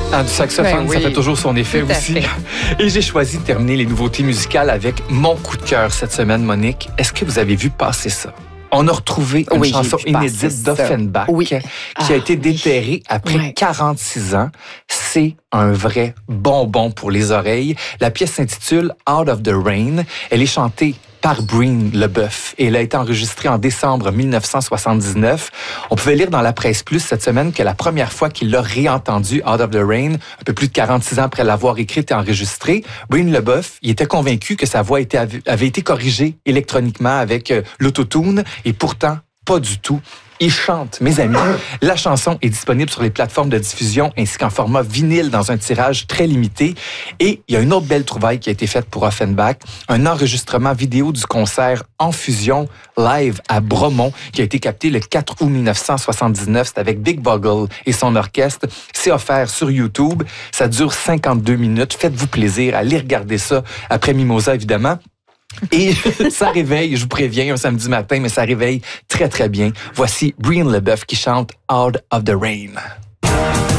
Du saxophone, Ben oui, ça fait toujours son effet tout à aussi. fait. Et j'ai choisi de terminer les nouveautés musicales avec mon coup de cœur cette semaine, Monique. Est-ce que vous avez vu passer ça? On a retrouvé une Oui, j'ai chanson vu passer inédite ça. d'Offenbach Oui. qui a Ah, été déterrée après Ouais. 46 ans. C'est un vrai bonbon pour les oreilles. La pièce s'intitule Out of the Rain. Elle est chantée par Breen LeBeuf et elle a été enregistrée en décembre 1979. On pouvait lire dans la presse plus cette semaine que la première fois qu'il l'a réentendu Out of the Rain, un peu plus de 46 ans après l'avoir écrite et enregistrée, Breen LeBeuf, il était convaincu que sa voix avait été corrigée électroniquement avec l'autotune et pourtant pas du tout. Il chante, mes amis. La chanson est disponible sur les plateformes de diffusion ainsi qu'en format vinyle dans un tirage très limité. Et il y a une autre belle trouvaille qui a été faite pour Offenbach, un enregistrement vidéo du concert En Fusion live à Bromont qui a été capté le 4 août 1979. C'est avec Big Boggle et son orchestre. C'est offert sur YouTube. Ça dure 52 minutes. Faites-vous plaisir. Allez regarder ça après Mimosa, évidemment. Et ça réveille, je vous préviens, un samedi matin, mais ça réveille très, très bien. Voici Breen LeBeuf qui chante Out of the Rain.